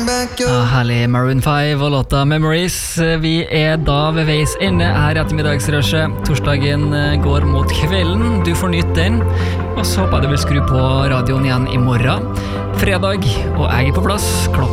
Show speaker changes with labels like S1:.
S1: Herlig Maroon 5 og låta Memories. Vi da ved veis ende her I ettermiddagsrøsjet. Torsdagen går mot kvelden. Du får nytt den. Og så håper jeg du vil skru på radioen igjen I morgen. Fredag, og jeg på plass klokka